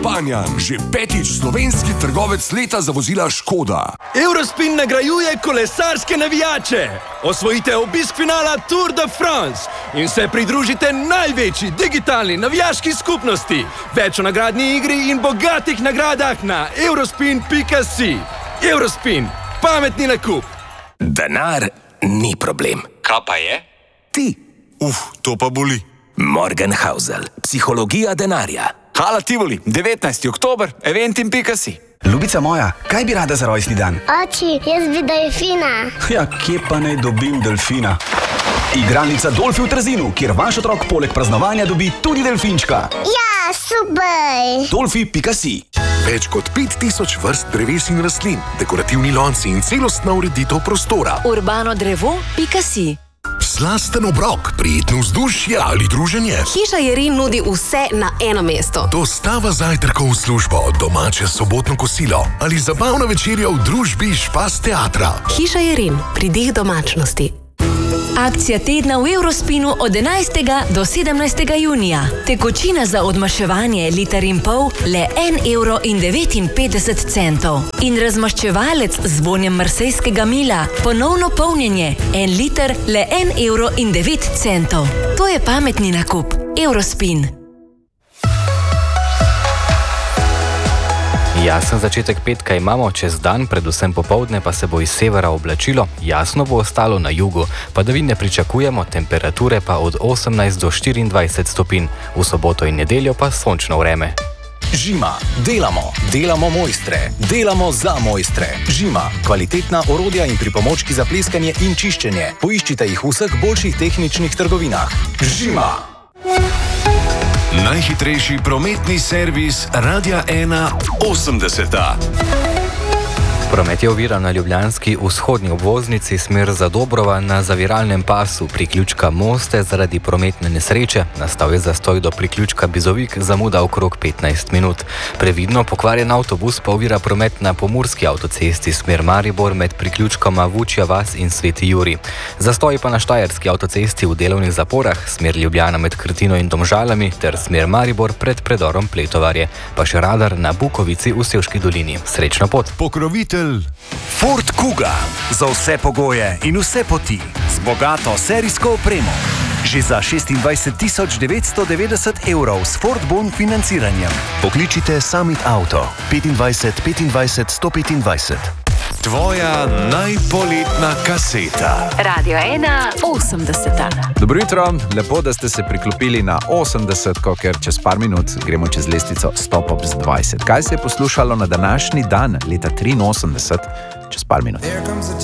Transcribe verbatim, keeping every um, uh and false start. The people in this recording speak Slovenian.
Panjan, že petič slovenski trgovec leta za vozila Škoda. Eurospin nagrajuje kolesarske navijače. Osvojite obisk finala Tour de France in se pridružite največji digitalni navijaški skupnosti. Več o nagradni igri in bogatih nagradah na eurospin pika si. Eurospin, pametni nakup. Denar ni problem. Kaj pa je? Ti. Uf, to pa boli. Morgenhausel, psihologija denarja. Hala Tivoli, devetnajsti oktober, eventim pika si. Ljubica moja, kaj bi rada za rojstni dan? Oči, jaz bi delfina. Ja, kje pa naj dobim delfina? Igralnica Dolfi v Trzinu, kjer vaš otrok poleg praznovanja dobi tudi delfinčka. Ja, super! Dolfi pika si. Več kot pet tisoč vrst dreves in rastlin, dekorativni lonci in celostna ureditev prostora. urbano drevo pika si. Slasten obrok, prijetno vzdušje ali druženje. Hiša Jerin nudi vse na eno mesto. Dostava zajtrkov v službo, domače sobotno kosilo ali zabavna večerja v družbi Špas teatra. Hiša Jerin, pridih domačnosti. Akcija tedna v Eurospinu od enajstega do sedemnajstega junija. Tekočina za odmaševanje liter in pol le en evro in devetinpetdeset centov. In razmaščevalec z vonjem marsejskega mila, ponovno polnjenje, en liter le en evro in devet centov. To je pametni nakup. Eurospin. Jasen začetek petka imamo, čez dan, predvsem popoldne pa se bo iz severa oblačilo, jasno bo ostalo na jugu, padavin ne pričakujemo, temperature pa od osemnajst do štiriindvajset stopinj, v soboto in nedeljo pa sončno vreme. Žima. Delamo. Delamo mojstre. Delamo za mojstre. Žima. Kvalitetna orodja in pripomočki za pleskanje in čiščenje. Poiščite jih v vseh boljših tehničnih trgovinah. Žima. Najhitrejši prometni servis Radia ena osemdeseta. Promet je oviran na ljubljanski vzhodni obvoznici smer za Dobrova na zaviralnem pasu priključka Moste zaradi prometne nesreče. Nastal je zastoj do priključka Bizovik, zamuda okrog petnajst minut. Previdno pokvarjen avtobus pa ovira promet na pomurski avtocesti smer Maribor med priključkoma Vučja vas in Sveti Jurij. Zastoj pa na štajerski avtocesti v delovnih zaporah smer Ljubljana med Krtino in Domžalami ter smer Maribor pred predorom Pletovarje. Pa še radar na Bukovici v Sevški dolini. Srečno pot. Pokrovitelj Ford Kuga. Za vse pogoje in vse poti. Z bogato serijsko opremo. Že za šestindvajset tisoč devetsto devetdeset evrov s Ford Bon financiranjem. Pokličite Summit Auto. petindvajset petindvajset sto petindvajset. Tvoja najpoletna kaseta. Radio ena osemdeseta. Dobro jutro, lepo, da ste se priklopili na osemdesetko, ker čez par minut gremo čez lestvico sto ob z dvajset. Kaj se je poslušalo na današnji dan leta triinosemdeset? Čez par minut.